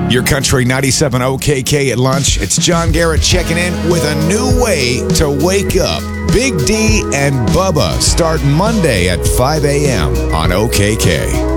Your Country 97 OKK at lunch. It's John Garrett checking in with a new way to wake up. Big D and Bubba start Monday at 5 a.m. on OKK.